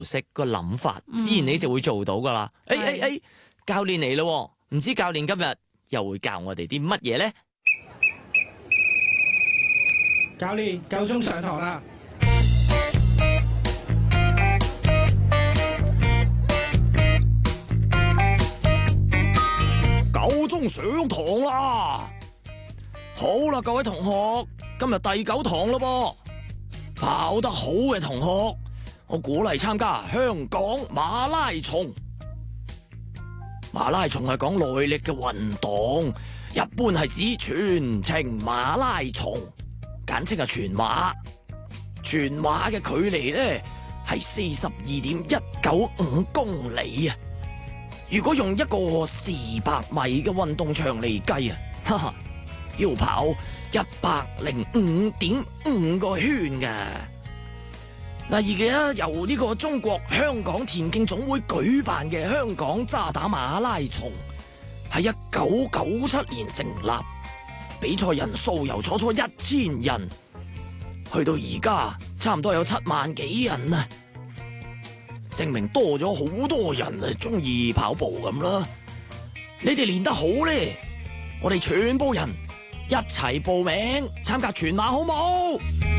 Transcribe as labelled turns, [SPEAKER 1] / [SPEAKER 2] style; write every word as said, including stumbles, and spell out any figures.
[SPEAKER 1] 識個諗法，自然你就會做到噶啦。誒誒誒，教練嚟咯，唔知教練今日又會教我哋啲乜嘢呢？
[SPEAKER 2] 教練，夠鐘上堂啦！
[SPEAKER 1] 夠鐘上堂啦！好啦，各位同學，今日第九堂咯噃，跑得好嘅同學，我鼓勵參加香港馬拉松。馬拉松係講耐力嘅運動，一般係指全程馬拉松，簡稱係全馬。全馬嘅距離呢係四十二點一九五公里啊！如果用一個四百米嘅運動場嚟計啊，哈哈，要跑一百零五點五個圈㗎。嗱，而家由呢個中國香港田徑總會舉辦嘅香港渣打馬拉松，喺一九九七年成立，比賽人數由初初一千人，去到而家差唔多有七萬幾人啊！證明多咗好多人啊，中意跑步咁啦。你哋練得好咧，我哋全部人一齊報名參加全馬好冇？